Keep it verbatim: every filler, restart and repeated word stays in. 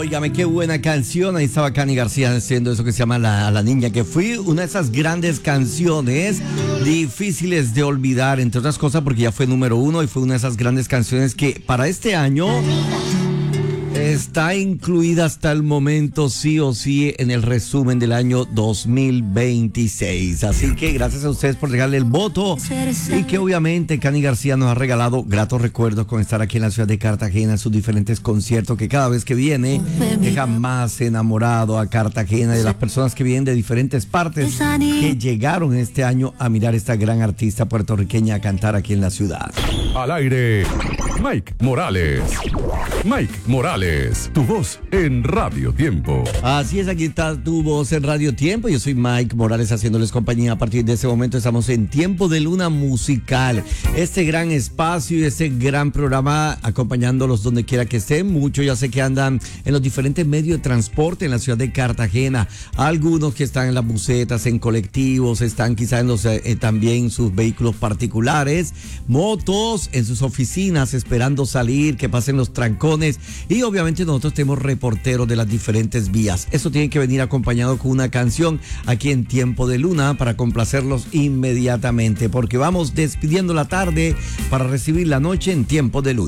Óigame, qué buena canción. Ahí estaba Cani García haciendo eso que se llama La, la Niña que Fui. Una de esas grandes canciones difíciles de olvidar, entre otras cosas porque ya fue número uno y fue una de esas grandes canciones que para este año está incluida hasta el momento sí o sí en el resumen del año dos mil veintiséis. Así que gracias a ustedes por regalarle el voto y que obviamente Cani García nos ha regalado gratos recuerdos con estar aquí en la ciudad de Cartagena en sus diferentes conciertos, que cada vez que viene deja más enamorado a Cartagena y de las personas que vienen de diferentes partes que llegaron este año a mirar a esta gran artista puertorriqueña a cantar aquí en la ciudad. Al aire, Mike Morales. Mike Morales, tu voz en Radio Tiempo. Así es, aquí está tu voz en Radio Tiempo. Yo soy Mike Morales haciéndoles compañía. A partir de ese momento estamos en Tiempo de Luna Musical. Este gran espacio y este gran programa acompañándolos donde quiera que estén. Muchos ya sé que andan en los diferentes medios de transporte en la ciudad de Cartagena. Algunos que están en las busetas, en colectivos, están quizás en los, eh, también sus vehículos particulares, motos, en sus oficinas esperando salir, que pasen los trancones. Y obviamente nosotros tenemos reporteros de las diferentes vías. Eso tiene que venir acompañado con una canción aquí en Tiempo de Luna para complacerlos inmediatamente, porque vamos despidiendo la tarde para recibir la noche en Tiempo de Luna.